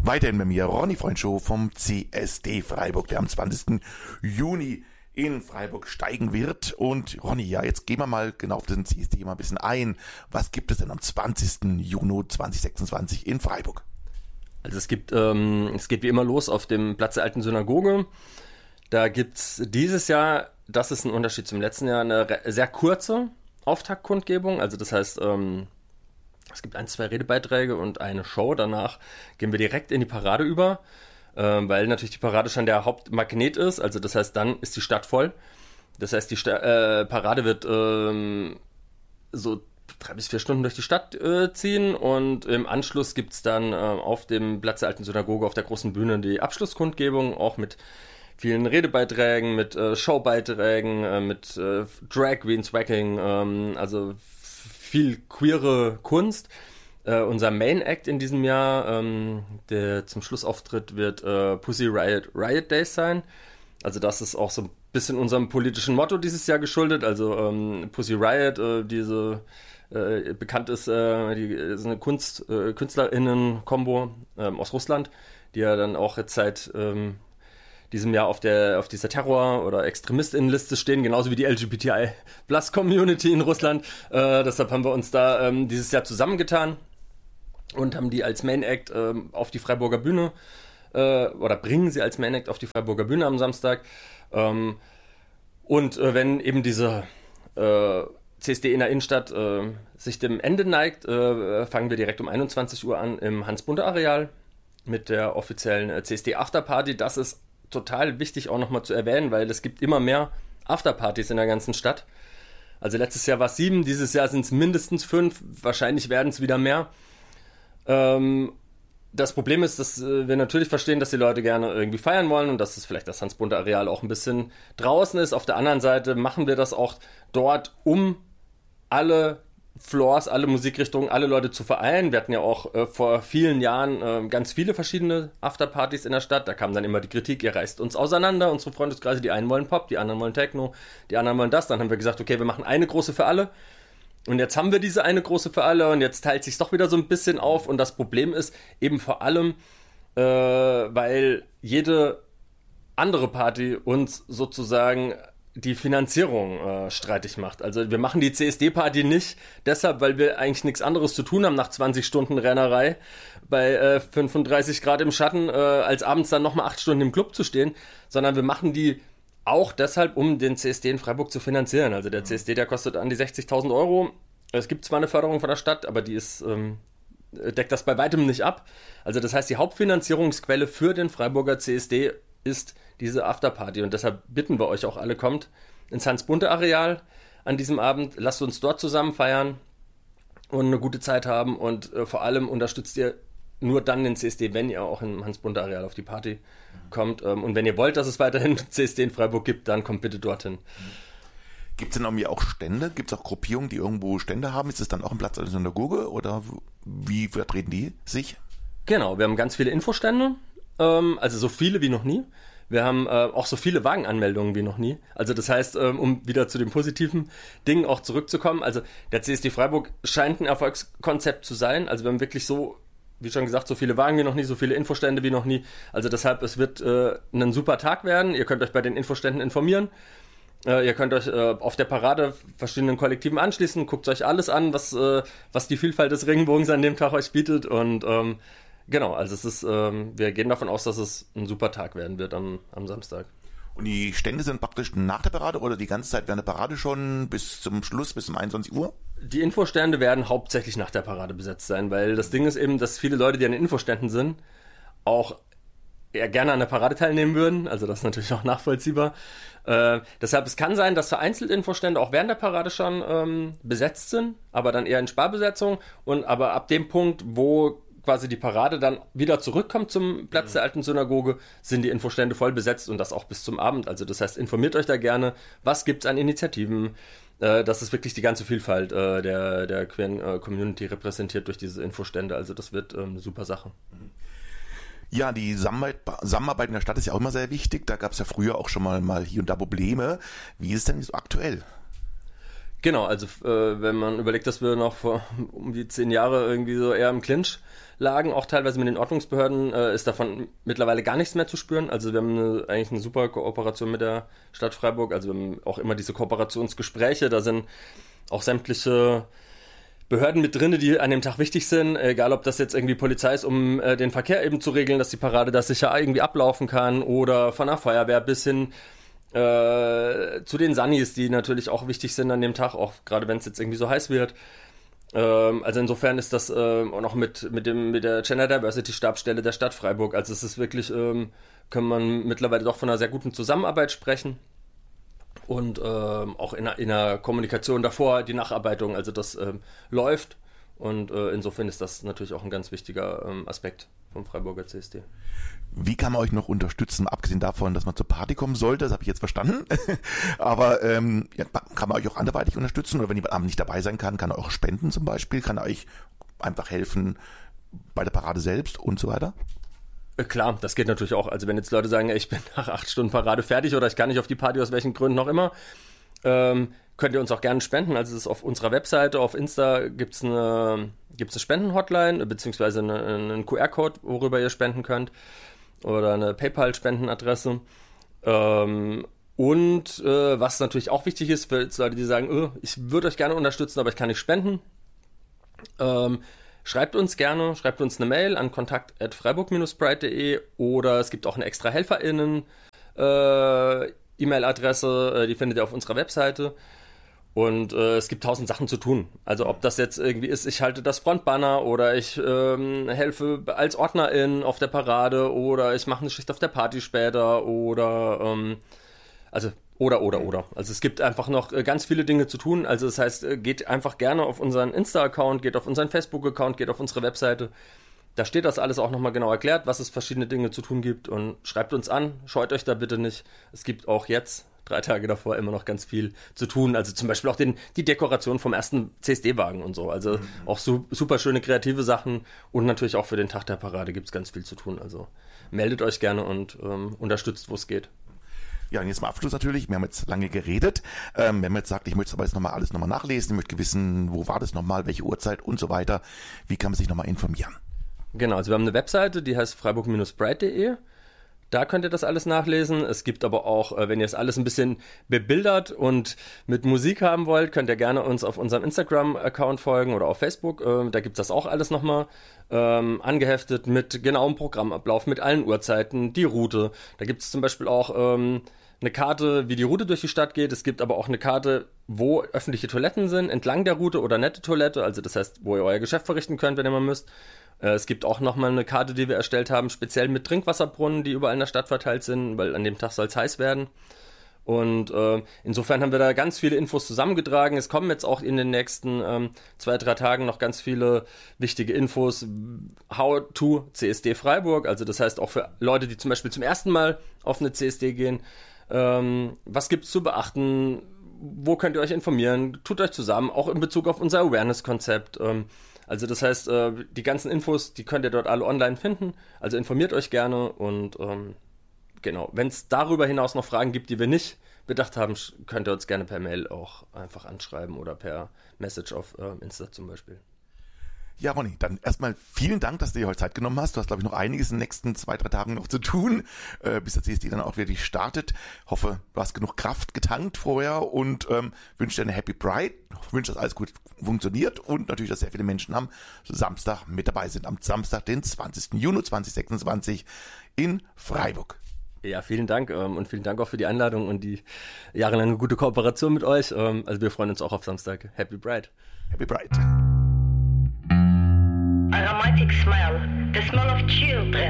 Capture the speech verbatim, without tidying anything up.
Weiterhin bei mir Ronny Freundschuh vom C S D Freiburg, der am zwanzigsten Juni in Freiburg steigen wird. Und Ronny, ja, jetzt gehen wir mal genau auf den C S D mal ein bisschen ein. Was gibt es denn am zwanzigsten Juni zweitausendsechsundzwanzig in Freiburg? Also es gibt, ähm, es geht wie immer los auf dem Platz der Alten Synagoge. Da gibt's dieses Jahr, das ist ein Unterschied zum letzten Jahr, eine re- sehr kurze Auftaktkundgebung. Also das heißt, ähm, es gibt ein, zwei Redebeiträge und eine Show. Danach gehen wir direkt in die Parade über, äh, weil natürlich die Parade schon der Hauptmagnet ist. Also das heißt, dann ist die Stadt voll. Das heißt, die Sta- äh, Parade wird ähm, so drei bis vier Stunden durch die Stadt äh, ziehen und im Anschluss gibt es dann äh, auf dem Platz der Alten Synagoge auf der großen Bühne die Abschlusskundgebung, auch mit vielen Redebeiträgen, mit äh, Showbeiträgen, äh, mit äh, Drag Queens, Wagging, ähm, also viel queere Kunst. Äh, unser Main Act in diesem Jahr, ähm, der zum Schlussauftritt wird äh, Pussy Riot Riot Days sein. Also das ist auch so ein bisschen unserem politischen Motto dieses Jahr geschuldet. Also ähm, Pussy Riot, äh, diese äh, bekannt ist, äh, die ist eine Kunst, äh, KünstlerInnen-Kombo ähm, aus Russland, die ja dann auch jetzt seit ähm, diesem Jahr auf der auf dieser Terror- oder ExtremistInnenliste stehen, genauso wie die L G B T I Plus Community in Russland. Äh, deshalb haben wir uns da ähm, dieses Jahr zusammengetan und haben die als Main Act ähm, auf die Freiburger Bühne äh, oder bringen sie als Main Act auf die Freiburger Bühne am Samstag. Ähm, und äh, wenn eben diese äh, C S D in der Innenstadt äh, sich dem Ende neigt, äh, fangen wir direkt um einundzwanzig Uhr an im Hans-Bunte-Areal mit der offiziellen äh, C S D Afterparty. Das ist total wichtig auch nochmal zu erwähnen, weil es gibt immer mehr Afterpartys in der ganzen Stadt. Also letztes Jahr war es sieben, dieses Jahr sind es mindestens fünf, wahrscheinlich werden es wieder mehr. Ähm, das Problem ist, dass äh, wir natürlich verstehen, dass die Leute gerne irgendwie feiern wollen und dass es vielleicht das Hans-Bunte-Areal auch ein bisschen draußen ist. Auf der anderen Seite machen wir das auch dort, um alle Floors, alle Musikrichtungen, alle Leute zu vereinen. Wir hatten ja auch äh, vor vielen Jahren äh, ganz viele verschiedene Afterpartys in der Stadt. Da kam dann immer die Kritik, ihr reißt uns auseinander, unsere Freundeskreise, die einen wollen Pop, die anderen wollen Techno, die anderen wollen das. Dann haben wir gesagt, okay, wir machen eine große für alle. Und jetzt haben wir diese eine große für alle und jetzt teilt sich doch wieder so ein bisschen auf. Und das Problem ist eben vor allem, äh, weil jede andere Party uns sozusagen die Finanzierung äh, streitig macht. Also wir machen die C S D-Party nicht deshalb, weil wir eigentlich nichts anderes zu tun haben nach zwanzig Stunden Rennerei bei äh, fünfunddreißig Grad im Schatten, äh, als abends dann nochmal acht Stunden im Club zu stehen, sondern wir machen die auch deshalb, um den C S D in Freiburg zu finanzieren. Also der C S D, der kostet an die sechzigtausend Euro. Es gibt zwar eine Förderung von der Stadt, aber die ist ähm, deckt das bei weitem nicht ab. Also das heißt, die Hauptfinanzierungsquelle für den Freiburger C S D ist diese Afterparty und deshalb bitten wir euch auch alle, kommt ins Hans-Bunte-Areal an diesem Abend, lasst uns dort zusammen feiern und eine gute Zeit haben und äh, vor allem unterstützt ihr nur dann den C S D, wenn ihr auch im Hans-Bunte-Areal auf die Party kommt ähm, und wenn ihr wollt, dass es weiterhin C S D in Freiburg gibt, dann kommt bitte dorthin. Gibt es denn irgendwie auch Stände? Gibt es auch Gruppierungen, die irgendwo Stände haben? Ist es dann auch ein Platz der Synagoge oder wie vertreten die sich? Genau, wir haben ganz viele Infostände, ähm, also so viele wie noch nie. Wir haben äh, auch so viele Wagenanmeldungen wie noch nie. Also das heißt, ähm, um wieder zu den positiven Dingen auch zurückzukommen, also der C S D Freiburg scheint ein Erfolgskonzept zu sein. Also wir haben wirklich so, wie schon gesagt, so viele Wagen wie noch nie, so viele Infostände wie noch nie. Also deshalb, es wird äh, ein super Tag werden. Ihr könnt euch bei den Infoständen informieren. Äh, ihr könnt euch äh, auf der Parade verschiedenen Kollektiven anschließen. Guckt euch alles an, was, äh, was die Vielfalt des Regenbogens an dem Tag euch bietet und ähm, genau, also es ist, ähm, wir gehen davon aus, dass es ein super Tag werden wird am, am Samstag. Und die Stände sind praktisch nach der Parade oder die ganze Zeit während der Parade schon bis zum Schluss, bis um einundzwanzig Uhr? Die Infostände werden hauptsächlich nach der Parade besetzt sein, weil das Ding ist eben, dass viele Leute, die an den Infoständen sind, auch eher gerne an der Parade teilnehmen würden. Also das ist natürlich auch nachvollziehbar. Äh, deshalb, es kann sein, dass vereinzelt Infostände auch während der Parade schon ähm, besetzt sind, aber dann eher in Sparbesetzung. Und aber ab dem Punkt, wo quasi die Parade dann wieder zurückkommt zum Platz der Alten Synagoge, sind die Infostände voll besetzt und das auch bis zum Abend. Also das heißt, informiert euch da gerne, was gibt's an Initiativen. Äh, das ist wirklich die ganze Vielfalt äh, der, der queeren äh, Community repräsentiert durch diese Infostände. Also das wird ähm, eine super Sache. Ja, die Zusammenarbeit in der Stadt ist ja auch immer sehr wichtig. Da gab es ja früher auch schon mal, mal hier und da Probleme. Wie ist es denn so aktuell? Genau, also äh, wenn man überlegt, dass wir noch vor um die zehn Jahre irgendwie so eher im Clinch lagen, auch teilweise mit den Ordnungsbehörden, äh, ist davon mittlerweile gar nichts mehr zu spüren. Also wir haben eine, eigentlich eine super Kooperation mit der Stadt Freiburg. Also wir haben auch immer diese Kooperationsgespräche, da sind auch sämtliche Behörden mit drin, die an dem Tag wichtig sind, egal ob das jetzt irgendwie Polizei ist, um äh, den Verkehr eben zu regeln, dass die Parade da sicher irgendwie ablaufen kann, oder von der Feuerwehr bis hin äh, zu den Sunnies, die natürlich auch wichtig sind an dem Tag, auch gerade wenn es jetzt irgendwie so heiß wird. Ähm, also insofern ist das ähm, auch noch mit, mit, dem, mit der Gender Diversity Stabsstelle der Stadt Freiburg, also es ist wirklich, ähm, kann man mittlerweile doch von einer sehr guten Zusammenarbeit sprechen. Und ähm, auch in der, in der Kommunikation davor, die Nacharbeitung, also das ähm, läuft. Und äh, insofern ist das natürlich auch ein ganz wichtiger ähm, Aspekt vom Freiburger C S D. Wie kann man euch noch unterstützen, abgesehen davon, dass man zur Party kommen sollte, das habe ich jetzt verstanden. Aber ähm, ja, kann man euch auch anderweitig unterstützen? Oder wenn jemand abends nicht dabei sein kann, kann er auch spenden zum Beispiel? Kann er euch einfach helfen bei der Parade selbst und so weiter? Klar, das geht natürlich auch. Also wenn jetzt Leute sagen, ich bin nach acht Stunden Parade fertig oder ich kann nicht auf die Party, aus welchen Gründen auch immer, ähm, könnt ihr uns auch gerne spenden. Also es ist auf unserer Webseite, auf Insta gibt es eine, gibt's eine Spenden-Hotline, beziehungsweise eine, einen Q R-Code, worüber ihr spenden könnt, oder eine PayPal-Spendenadresse. Ähm, und äh, was natürlich auch wichtig ist für Leute, die sagen, oh, ich würde euch gerne unterstützen, aber ich kann nicht spenden, ähm, schreibt uns gerne, schreibt uns eine Mail an kontakt at freiburg Bindestrich pride punkt de, oder es gibt auch eine extra HelferInnen äh, E-Mail-Adresse, äh, die findet ihr auf unserer Webseite. Und äh, es gibt tausend Sachen zu tun. Also ob das jetzt irgendwie ist, ich halte das Frontbanner oder ich ähm, helfe als Ordnerin auf der Parade oder ich mache eine Schicht auf der Party später oder ähm, also Oder, oder, oder. Also es gibt einfach noch ganz viele Dinge zu tun. Also das heißt, geht einfach gerne auf unseren Insta-Account, geht auf unseren Facebook-Account, geht auf unsere Webseite. Da steht das alles auch nochmal genau erklärt, was es verschiedene Dinge zu tun gibt. Und schreibt uns an, scheut euch da bitte nicht. Es gibt auch jetzt, drei Tage davor, immer noch ganz viel zu tun. Also zum Beispiel auch den, die Dekoration vom ersten C S D-Wagen und so. Also mhm. auch su- super schöne kreative Sachen. Und natürlich auch für den Tag der Parade gibt es ganz viel zu tun. Also meldet euch gerne und ähm, unterstützt, wo es geht. Ja, und jetzt zum Abschluss natürlich, wir haben jetzt lange geredet, ähm, wenn man jetzt sagt, ich möchte aber jetzt nochmal alles nochmal nachlesen, ich möchte wissen, wo war das nochmal, welche Uhrzeit und so weiter, wie kann man sich nochmal informieren? Genau, also wir haben eine Webseite, die heißt freiburg Bindestrich pride punkt de, da könnt ihr das alles nachlesen. Es gibt aber auch, wenn ihr es alles ein bisschen bebildert und mit Musik haben wollt, könnt ihr gerne uns auf unserem Instagram-Account folgen oder auf Facebook, da gibt es das auch alles nochmal ähm, angeheftet mit genauem Programmablauf, mit allen Uhrzeiten, die Route. Da gibt es zum Beispiel auch ähm, eine Karte, wie die Route durch die Stadt geht. Es gibt aber auch eine Karte, wo öffentliche Toiletten sind, entlang der Route oder nette Toilette, also das heißt, wo ihr euer Geschäft verrichten könnt, wenn ihr mal müsst. Äh, es gibt auch nochmal eine Karte, die wir erstellt haben, speziell mit Trinkwasserbrunnen, die überall in der Stadt verteilt sind, weil an dem Tag soll es heiß werden. Und äh, insofern haben wir da ganz viele Infos zusammengetragen. Es kommen jetzt auch in den nächsten ähm, zwei, drei Tagen noch ganz viele wichtige Infos. How to C S D Freiburg, also das heißt auch für Leute, die zum Beispiel zum ersten Mal auf eine C S D gehen. Ähm, was gibt es zu beachten? Wo könnt ihr euch informieren? Tut euch zusammen, auch in Bezug auf unser Awareness-Konzept. Ähm, also das heißt, äh, die ganzen Infos, die könnt ihr dort alle online finden. Also informiert euch gerne und ähm, genau, wenn es darüber hinaus noch Fragen gibt, die wir nicht bedacht haben, könnt ihr uns gerne per Mail auch einfach anschreiben oder per Message auf äh, Insta zum Beispiel. Ja, Ronny, dann erstmal vielen Dank, dass du dir heute Zeit genommen hast. Du hast, glaube ich, noch einiges in den nächsten zwei, drei Tagen noch zu tun, äh, bis der C S D dann auch wirklich startet. Hoffe, du hast genug Kraft getankt vorher und ähm, wünsche dir eine Happy Pride. Wünsche, dass alles gut funktioniert und natürlich, dass sehr viele Menschen am Samstag mit dabei sind. Am Samstag, den zwanzigsten Juni zweitausendsechsundzwanzig in Freiburg. Ja, vielen Dank ähm, und vielen Dank auch für die Einladung und die jahrelange gute Kooperation mit euch. Ähm, also wir freuen uns auch auf Samstag. Happy Pride. Happy Pride. Aromatic smell, the smell of children.